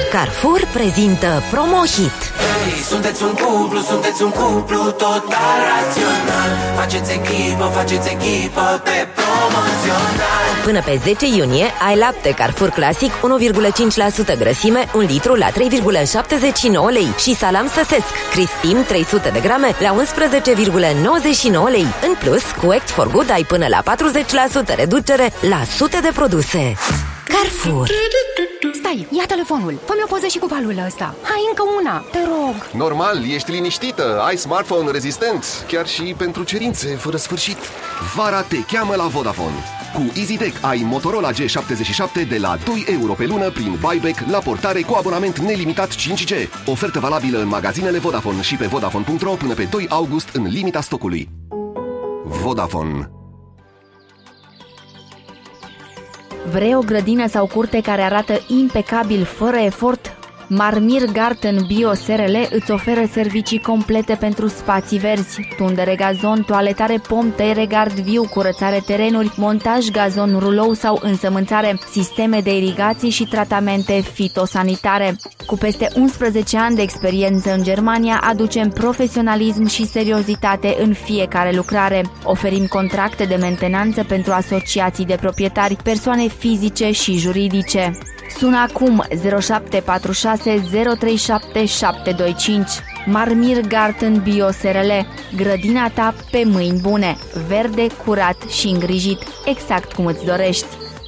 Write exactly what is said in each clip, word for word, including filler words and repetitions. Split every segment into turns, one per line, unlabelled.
Carrefour prezintă Promohit.
Hey, sunteți un cuplu, sunteți un cuplu total rațional. Faceți echipă, faceți echipă pe promoțional.
Până pe zece iunie ai lapte Carrefour Classic unu virgulă cinci la sută grăsime, un litru la trei virgulă șaptezeci și nouă lei și salam săsesc Crispin trei sute de grame la unsprezece virgulă nouăzeci și nouă lei. În plus, cu Act for Good ai până la patruzeci la sută reducere la sute de produse. Carrefour.
Stai, ia telefonul. Fă-mi o poză și cu valul ăsta. Hai, încă una, te rog.
Normal, ești liniștită. Ai smartphone rezistent, chiar și pentru cerințe fără sfârșit. Vara te cheamă la Vodafone. Cu EasyTech ai Motorola G șaptezeci și șapte de la doi euro pe lună prin buyback la portare cu abonament nelimitat cinci G. Ofertă valabilă în magazinele Vodafone și pe vodafone punct ro până pe doi august în limita stocului. Vodafone.
Vrei o grădină sau curte care arată impecabil, fără efort? Marmir Garden Bio S R L îți oferă servicii complete pentru spații verzi, tundere gazon, toaletare pom, tăiere gard viu, curățare terenuri, montaj gazon rulou sau însămânțare, sisteme de irigații și tratamente fitosanitare. Cu peste unsprezece ani de experiență în Germania, aducem profesionalism și seriozitate în fiecare lucrare. Oferim contracte de mentenanță pentru asociații de proprietari, persoane fizice și juridice. Sună acum zero șapte patru șase zero trei șapte șapte doi cinci. Marmir Garden Bio S R L. Grădina ta pe mâini bune. Verde, curat și îngrijit, exact cum îți dorești.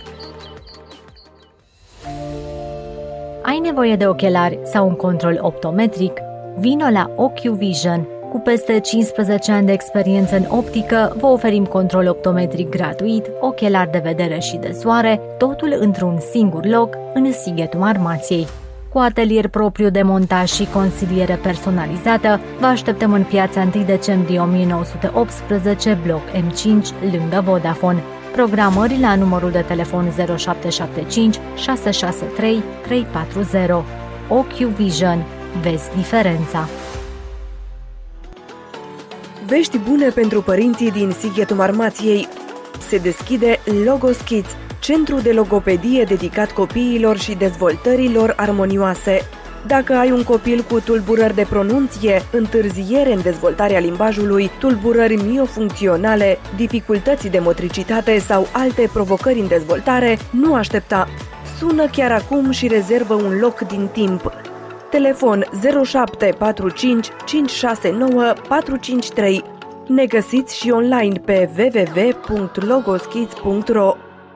Ai nevoie de ochelari sau un control optometric? Vino la OcuVision. Cu peste cincisprezece ani de experiență în optică, vă oferim control optometric gratuit, ochelari de vedere și de soare, totul într-un singur loc, în Sighetul Marmației. Cu atelier propriu de montaj și consiliere personalizată, vă așteptăm în piața întâi decembrie o mie nouă sute optsprezece, bloc M cinci, lângă Vodafone. Programări la numărul de telefon zero șapte șapte cinci șase șase trei trei patru zero. OcuVision. Vezi diferența!
Vești bune pentru părinții din Sighetul Marmației. Se deschide Logos Kids, centru de logopedie dedicat copiilor și dezvoltării lor armonioase. Dacă ai un copil cu tulburări de pronunție, întârziere în dezvoltarea limbajului, tulburări miofuncționale, dificultăți de motricitate sau alte provocări în dezvoltare, nu aștepta. Sună chiar acum și rezervă un loc din timp. Telefon zero șapte patru cinci cinci șase nouă patru cinci trei. Ne găsiți și online pe w w w punct logoskids punct ro.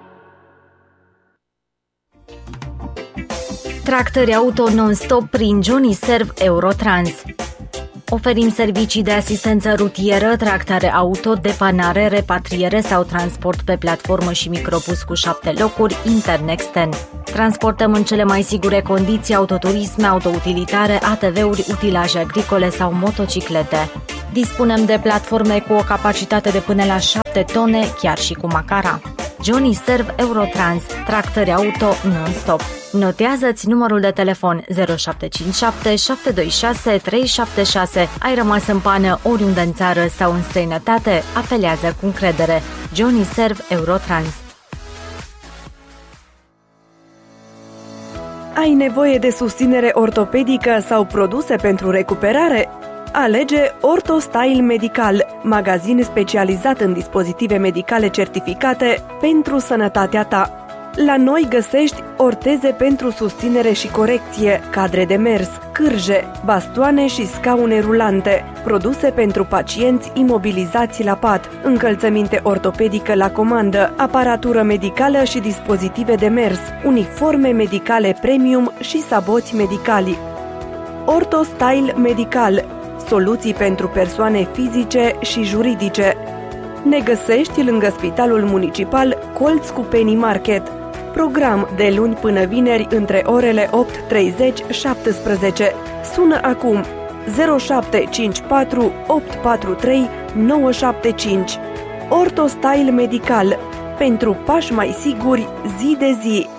Tractări auto non-stop prin Johnny Serv Eurotrans. Oferim servicii de asistență rutieră, tractare auto, depanare, repatriere sau transport pe platformă și microbus cu șapte locuri, intern-extern. Transportăm în cele mai sigure condiții autoturisme, autoutilitare, A T V-uri, utilaje agricole sau motociclete. Dispunem de platforme cu o capacitate de până la șapte tone, chiar și cu macara. Johnny Serv Eurotrans, tractări auto non-stop. Notează-ți numărul de telefon zero șapte cinci șapte șapte doi șase trei șapte șase. Ai rămas în pană oriunde în țară sau în străinătate? Apelează cu încredere. Johnny Serv Eurotrans.
Ai nevoie de susținere ortopedică sau produse pentru recuperare? Alege OrthoStyle Medical, magazin specializat în dispozitive medicale certificate pentru sănătatea ta. La noi găsești orteze pentru susținere și corecție, cadre de mers, cârje, bastoane și scaune rulante, produse pentru pacienți imobilizați la pat, încălțăminte ortopedică la comandă, aparatură medicală și dispozitive de mers, uniforme medicale premium și saboți medicali. OrthoStyle Medical, soluții pentru persoane fizice și juridice. Ne găsești lângă Spitalul Municipal Colț cu Penny Market. Program de luni până vineri între orele opt treizeci - șaptesprezece. Sună acum zero șapte cinci patru opt patru trei nouă șapte cinci. OrthoStyle Medical, pentru pași mai siguri zi de zi.